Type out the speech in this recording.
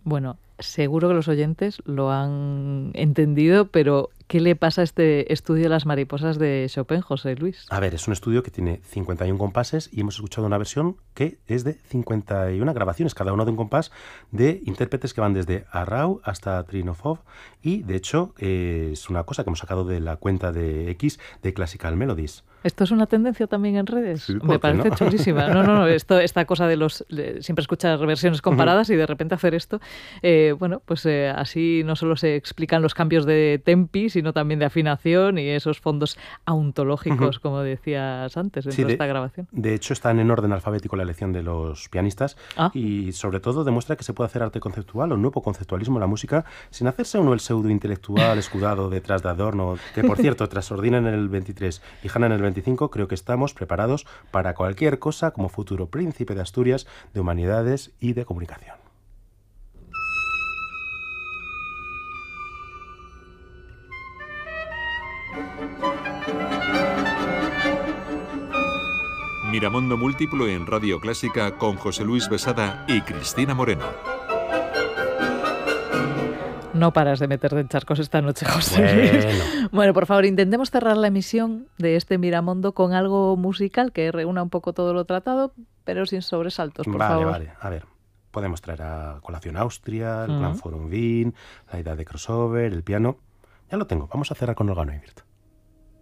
Bueno, seguro que los oyentes lo han entendido, pero ¿qué le pasa a este estudio de las mariposas de Chopin, José Luis? A ver, es un estudio que tiene 51 compases y hemos escuchado una versión que es de 51 grabaciones, cada uno de un compás, de intérpretes que van desde Arrau hasta Trinofov, y de hecho es una cosa que hemos sacado de la cuenta de X de Classical Melodies. ¿Esto es una tendencia también en redes? Sí, Me ¿por qué no? parece chulísima. No, esta cosa de siempre escuchar versiones comparadas y de repente hacer esto, así no solo se explican los cambios de tempi, sino también de afinación y esos fondos ontológicos, como decías antes, dentro de esta grabación. De hecho, están en orden alfabético la elección de los pianistas y sobre todo demuestra que se puede hacer arte conceptual o nuevo conceptualismo en la música sin hacerse uno el pseudo intelectual escudado detrás de Adorno, que por cierto, tras Ordina en el 23 y Hanna en el 25, creo que estamos preparados para cualquier cosa como futuro príncipe de Asturias, de humanidades y de comunicación. Miramundo Múltiplo en Radio Clásica con José Luis Besada y Cristina Moreno. No paras de meterte en charcos esta noche, José. Bueno, por favor, intentemos cerrar la emisión de este Miramundo con algo musical que reúna un poco todo lo tratado, pero sin sobresaltos, por favor. Vale. A ver, podemos traer a colación Austria, el Plan Forum Wien, la idea de crossover, el piano. Ya lo tengo, vamos a cerrar con órgano Ibert.